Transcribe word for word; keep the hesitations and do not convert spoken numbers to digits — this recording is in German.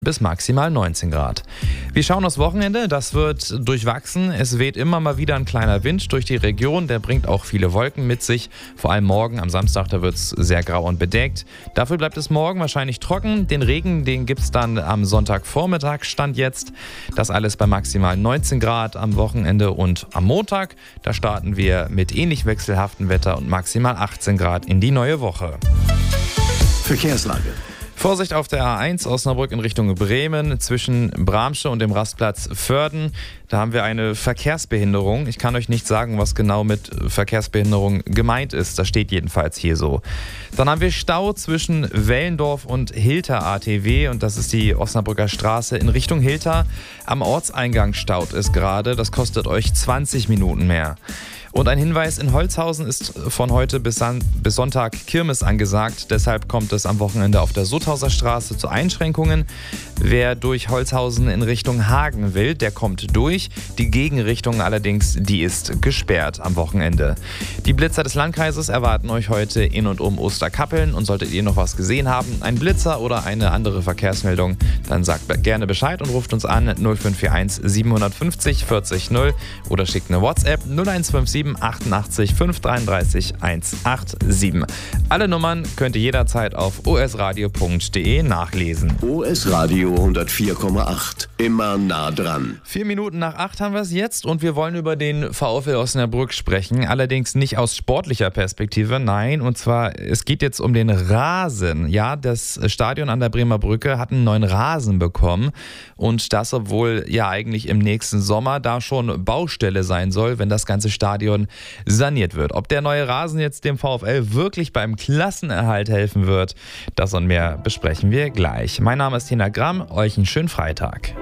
bis maximal neunzehn Grad. Wir schauen aufs Wochenende, das wird durchwachsen. Es weht immer mal wieder ein kleiner Wind durch die Region, der bringt auch viele Wolken mit sich. Vor allem morgen am Samstag, da wird es sehr grau und bedeckt. Dafür bleibt es morgen wahrscheinlich trocken. Den Regen, den gibt es dann am Sonntagvormittag, Stand jetzt. Das alles bei maximal neunzehn Grad am Wochenende und am Montag. Da starten wir mit ähnlich wechselhaftem Wetter und maximal achtzehn Grad in die neue Woche. Verkehrslage. Vorsicht auf der A eins Osnabrück in Richtung Bremen zwischen Bramsche und dem Rastplatz Vörden. Da haben wir eine Verkehrsbehinderung. Ich kann euch nicht sagen, was genau mit Verkehrsbehinderung gemeint ist. Das steht jedenfalls hier so. Dann haben wir Stau zwischen Wellendorf und Hilter A T W und das ist die Osnabrücker Straße in Richtung Hilter. Am Ortseingang staut es gerade. Das kostet euch zwanzig Minuten mehr. Und ein Hinweis, in Holzhausen ist von heute bis, San- bis Sonntag Kirmes angesagt. Deshalb kommt es am Wochenende auf der Sutthauser Straße zu Einschränkungen. Wer durch Holzhausen in Richtung Hagen will, der kommt durch. Die Gegenrichtung allerdings, die ist gesperrt am Wochenende. Die Blitzer des Landkreises erwarten euch heute in und um Osterkappeln. Und solltet ihr noch was gesehen haben, ein Blitzer oder eine andere Verkehrsmeldung, dann sagt gerne Bescheid und ruft uns an null fünf vier eins sieben fünf null vierzig null oder schickt eine WhatsApp null eins fünf sieben achtundachtzig fünf dreiunddreißig hundertsiebenundachtzig. Alle Nummern könnt ihr jederzeit auf o s radio punkt d e nachlesen. O S Radio hundertvier Komma acht. Immer nah dran. Vier Minuten nach acht haben wir es jetzt und wir wollen über den VfL Osnabrück sprechen. Allerdings nicht aus sportlicher Perspektive, nein. Und zwar, es geht jetzt um den Rasen. Ja, das Stadion an der Bremer Brücke hat einen neuen Rasen bekommen. Und das, obwohl ja eigentlich im nächsten Sommer da schon Baustelle sein soll, wenn das ganze Stadion saniert wird. Ob der neue Rasen jetzt dem VfL wirklich beim Klassenerhalt helfen wird, das und mehr besprechen wir gleich. Mein Name ist Tina Gramm, euch einen schönen Freitag.